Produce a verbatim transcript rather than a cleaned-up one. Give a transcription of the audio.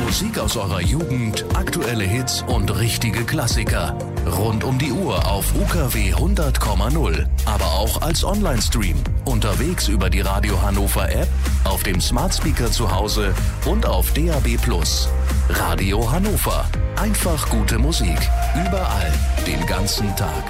Musik aus eurer Jugend, aktuelle Hits und richtige Klassiker. Rund um die Uhr auf U K W hundert Komma null. Aber auch als Online-Stream. Unterwegs über die Radio Hannover App, auf dem Smart Speaker zu Hause und auf D A B plus. Radio Hannover. Einfach gute Musik. Überall. Den ganzen Tag.